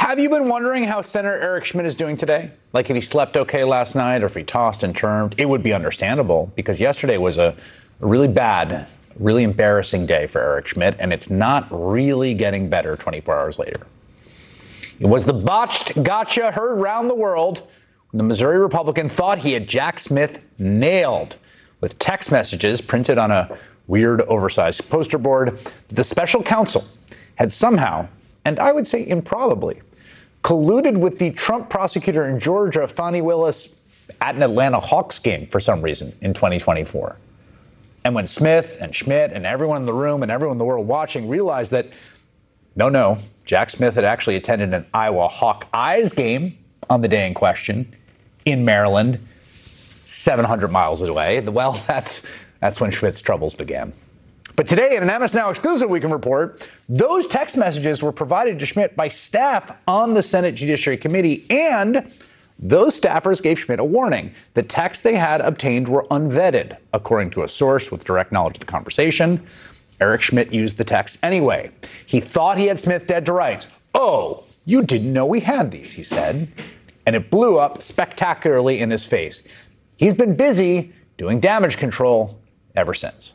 Have you been wondering how Senator Eric Schmitt is doing today? Like if he slept okay last night or if he tossed and turned? It would be understandable because yesterday was a really bad, really embarrassing day for Eric Schmitt, and it's not really getting better 24 hours later. It was the botched gotcha heard round the world when the Missouri Republican thought he had Jack Smith nailed with text messages printed on a weird, oversized poster board. The special counsel had somehow, and I would say improbably, colluded with the Trump prosecutor in Georgia, Fani Willis, at an Atlanta Hawks game for some reason in 2024. And when Smith and Schmitt and everyone in the room and everyone in the world watching realized that, no, Jack Smith had actually attended an Iowa Hawkeyes game on the day in question in Maryland, 700 miles away, well, that's when Schmitt's troubles began. But today, in an MS Now exclusive, we can report those text messages were provided to Schmitt by staff on the Senate Judiciary Committee, and those staffers gave Schmitt a warning. The texts they had obtained were unvetted, according to a source with direct knowledge of the conversation. Eric Schmitt used the text anyway. He thought he had Smith dead to rights. Oh, you didn't know we had these, he said. And it blew up spectacularly in his face. He's been busy doing damage control ever since.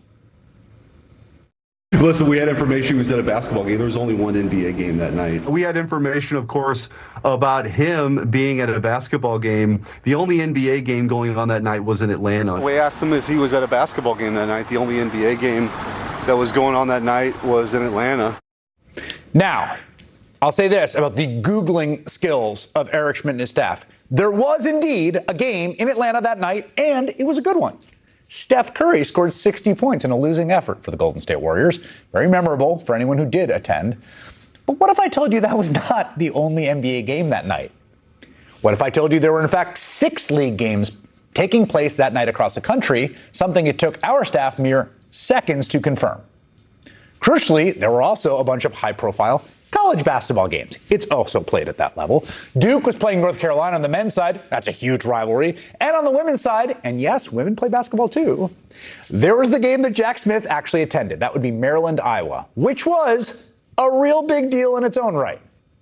Listen, we had information he was at a basketball game. There was only one NBA game that night. We had information, of course, about him being at a basketball game. The only NBA game going on that night was in Atlanta. We asked him if he was at a basketball game that night. The only NBA game that was going on that night was in Atlanta. Now, I'll say this about the Googling skills of Eric Schmitt and his staff. There was indeed a game in Atlanta that night, and it was a good one. Steph Curry scored 60 points in a losing effort for the Golden State Warriors. Very memorable for anyone who did attend. But what if I told you that was not the only NBA game that night? What if I told you there were, in fact, 6 league games taking place that night across the country, something it took our staff mere seconds to confirm? Crucially, there were also a bunch of high-profile college basketball games. It's also played at that level. Duke was playing North Carolina on the men's side. That's a huge rivalry. And on the women's side, and yes, women play basketball too, there was the game that Jack Smith actually attended. That would be Maryland, Iowa, which was a real big deal in its own right.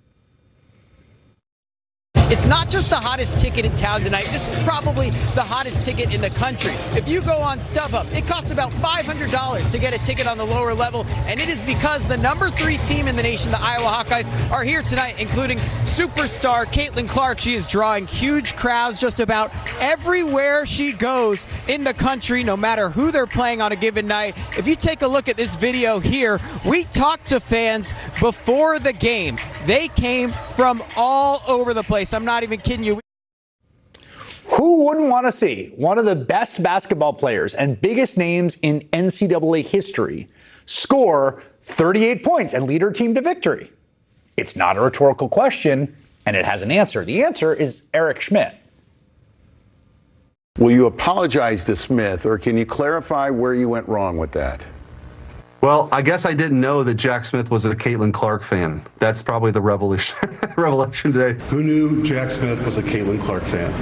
It's not just the hottest ticket in town tonight. This is probably the hottest ticket in the country. If you go on StubHub, it costs about $500 to get a ticket on the lower level, and it is because the number 3 team in the nation, the Iowa Hawkeyes, are here tonight, including superstar Caitlin Clark. She is drawing huge crowds just about everywhere she goes in the country, no matter who they're playing on a given night. If you take a look at this video here, we talked to fans before the game. They came from all over the place. I'm not even kidding you. Who wouldn't want to see one of the best basketball players and biggest names in NCAA history score 38 points and lead her team to victory? It's not a rhetorical question, and it has an answer. The answer is Eric Schmitt. Will you apologize to Smith, or can you clarify where you went wrong with that? Well, I guess I didn't know that Jack Smith was a Caitlin Clark fan. That's probably the revelation today. Who knew Jack Smith was a Caitlin Clark fan?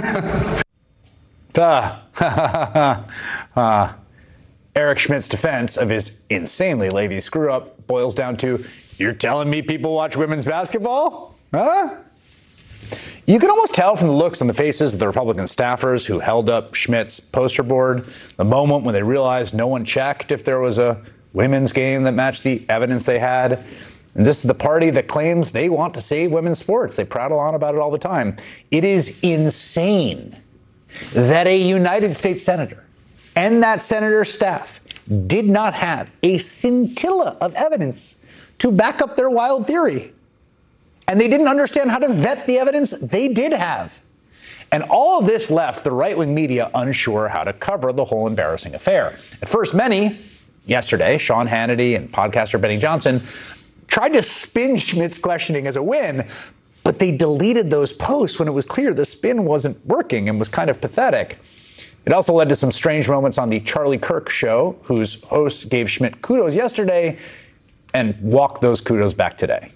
Eric Schmitt's defense of his insanely lazy screw-up boils down to, you're telling me people watch women's basketball? Huh? You can almost tell from the looks on the faces of the Republican staffers who held up Schmitt's poster board the moment when they realized no one checked if there was a women's game that matched the evidence they had. And this is the party that claims they want to save women's sports. They prattle on about it all the time. It is insane that a United States senator and that senator's staff did not have a scintilla of evidence to back up their wild theory. And they didn't understand how to vet the evidence they did have. And all of this left the right-wing media unsure how to cover the whole embarrassing affair. At first, many, yesterday, Sean Hannity and podcaster Benny Johnson, tried to spin Schmitt's questioning as a win, but they deleted those posts when it was clear the spin wasn't working and was kind of pathetic. It also led to some strange moments on the Charlie Kirk show, whose host gave Schmitt kudos yesterday and walked those kudos back today.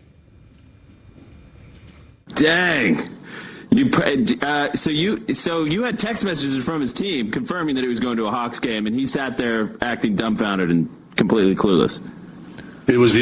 Dang. So you had text messages from his team confirming that he was going to a Hawks game, and he sat there acting dumbfounded and completely clueless. It was